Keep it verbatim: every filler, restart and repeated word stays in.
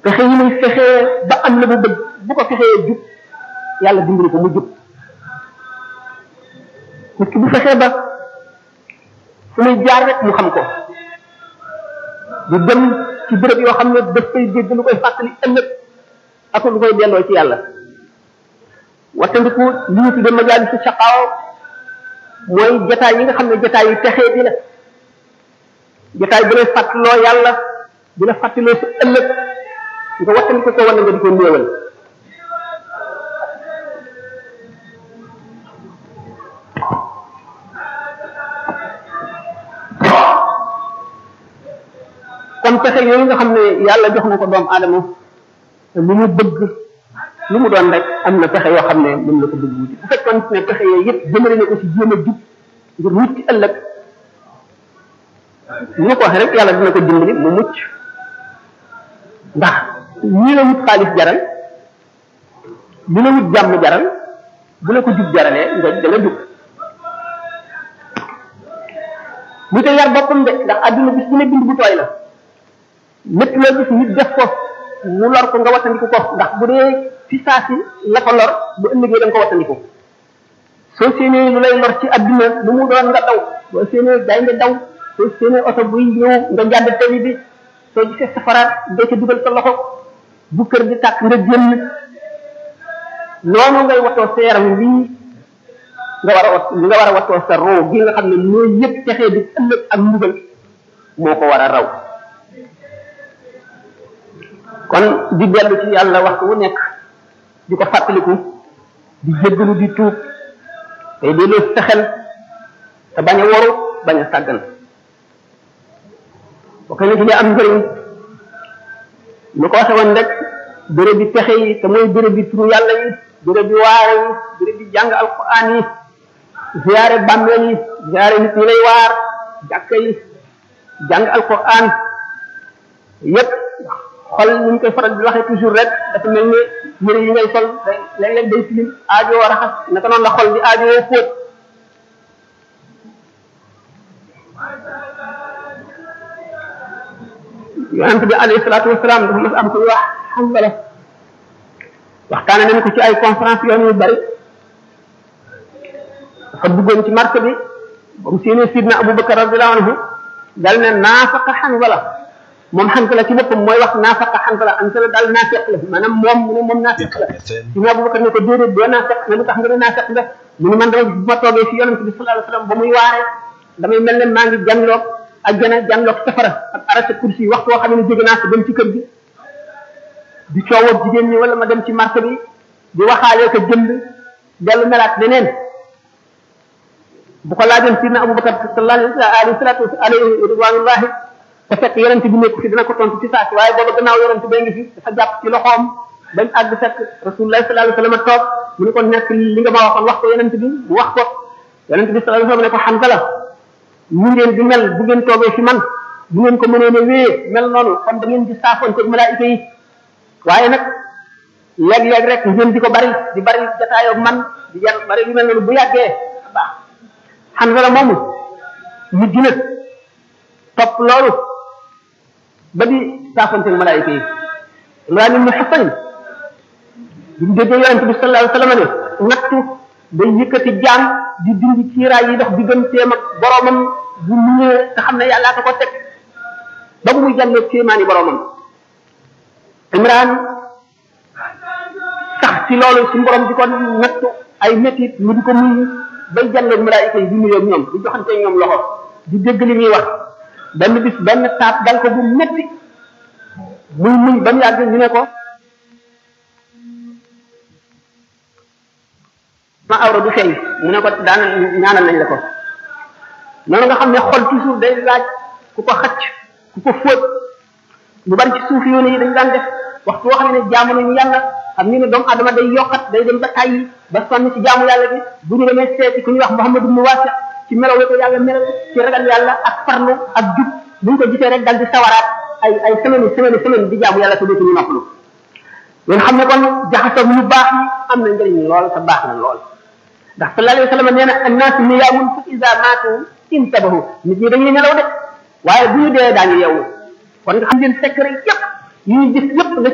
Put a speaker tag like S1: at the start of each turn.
S1: fexe yi muy fexee ba am la mu bëgg bu ko fexee jub yàlla dimbali ko mu jub nit ki bu fexee ba fu muy jaar rek mu xam ko du dem ci béréb yoo xam ne daf koy dégg lu koy fàttali ëllëg ak lu koy delloo ci yàlla wattandiku li ñu tudde majaalisu shaqaaw mooy jotaay yi nga xam ne jotaay yi texee di la jotaay bu lay fàttaloo yàlla di la fàttaloo sa ëllëg nga wattandiku ko wala nga di ko néewal kon pexe yooyu nga xam ne yàlla jox na ko doomu aadama lu mu bëgg lu mu doon rek am na pexe yoo xam ne mën na ko bëgg wuti bu fekkoon ne pexe yooyu yëpp jëmale na ko ci jéem a jub ngir mucc ci ëllëg ni ma ko waxee rek yàlla dina ko dimbali mu mucc ndax ñii la wut xaalis jaral li la wut jàmm jaral bu la ko jub jaralee nga dana jub mu te yar boppam de ndax àdduna bis bu ne bind bu tooy la lépp loo gis nit def ko mu lor ko nga wattandiku ko ndax bu dee ci saa si la ko lor bu ëllëgee da nga ko wattandiku soo séenee lu lay lor ci adduna lu mu doon nga daw soo séenee gaay nga daw soo séenee oto buy ñëw nga jàdd tali bi soo gisee safaraat doo ca dugal sa loxo bu kër di tàkk nga génn noonu ngay watoo sa yaram lii nga war a wat li nga war a watoo sa roo gi nga xam ne mooy yëpp texee di ëllëg ak mbugal moo ko war a raw kon di dellu ci yàlla waxtu wu nekk di ko fàttaliku di jéggalu di tuub tey delloo sa xel te bañ a waru bañ a sàggan bokk na ci li am njëriñ lu ko waxe woon rek béréb bi pexe yi te mooy béréb bi turu yàlla yi béréb bi waare yi béréb bi jàng alquran yi ziyaare bàmmeel yi ziyaare nit ñi lay waar jàkka yi jàng alquran yépp xol ni ñu koy faral di waxee toujours rek dafa mel ni yëre yi ngay sol day léeg-léeg day tilim aajo war a raxas naka noonu la xol di aajo woo fóot yonent bi alayhi salaatu wasalaam dafa mas am koy wax Hanzala waxtaane nañ ko ci ay conférence yoon yu bari dafa duggoon ci marché bi ba mu séenee sidna Abubakar radiyallahu anhu dal ne naafaqa Hanzala moom Hanzala ci boppam mooy wax naafaqa Hanzala Hanzala daal naafeq la maanaam moom mu ne moom naafeq la sidna Abubakar ne ko déedéet doo naafeq ne lu tax nga ne naafeq nga mu ne man dama bu ma toogee fi yonent bi sallallahu alayhi wasallam ba muy waaree damay mel ne maa ngi janloog ajjana janloog safara ak arasa kursi waxtu woo xam ne jóge naa ko dem ci kër gi di coowoo jigéen ñi wala ma dem ci marché bi di waxaalee ko jënd dellu melaat leneen bu ko laajoon sidna Abubakar sallallahu alayhi salatu alayhi ridwanullahi te fekk yonent bi nekk fi dina ko tontu ci saa si waaye booba gannaaw yonent bay ngi fi dafa jàpp ci loxoom bañ àgg fekk rasulullah sallallahu alayhi wasallam toog mu ne ko nekk li nga ma waxoon wax ko yonent bi mu wax ko yonent bi sallallahu alayhi wasallam ne ko Hanzala ñu ngeen di mel bu ngeen toogee fi man bu ngeen ko mënee ne wéyee mel noonu kon da ngeen di saafoon ak malaayika yi waaye nag léeg-léeg rek ngeen di ko bari di bari jataayoo man di yan bari yu mel noonu bu yàggee baax Hanzala moomu ñu gën a topp loolu ba di saafoon ak malaayika yi Imraan ibn Husayn bi mu déggee yonent bi sallallahu alayhi wasallam ne nattu day yëkkati jaam di dindi kiiraay yi dox digganteem ak boromam bu ñëwee te xam ne yàllaa ko ko teg ba bu muy jàllee kéemaani boromam Imraan sax ci loolu suñu borom di ko nattu ay métit mu di ko nuyu bay jàllee malaayika yi di nuyoo ak ñoom di joxante ñoom loxo di dégg li muy wax benn bis benn taat dal ko bu métti muy muy ba mu yàgg ñu ne ko ma awra du feeñ mu ne ko daan ñaanal nañ la ko noonu nga xam ne xol toujours day laaj ku ko xacc ku ko fóot lu bari ci suuf yoon yi dañ daan def waxtu woo xam ne jaamu nañu yàlla xam ni ne doomu adama day yokkat day dem ba tàyyi ba sonn ci jaamu yàlla bi bu ñu demee seeti ku ñuy wax Muhammad ibn Wasi ci melaw ko yàlla melal ci ragal yàlla ak farlu ak jub bu ñu ko gisee rek dal di sawaraat ay ay semaine semaine semaine di jaamu yàlla te dootuñu noppalu ngeen xam ne kon jaxasoo ñu baax yi am na njëriñ lool te baax na lool ndax sallallahu alayhi wa sallam nee na annaas niyaamun fa iza maatu intabahu nit ñi dañuy nelaw de waaye bu ñu dee daañu yeewu kon nga xam ngeen secret yëpp yi ñuy gis yëpp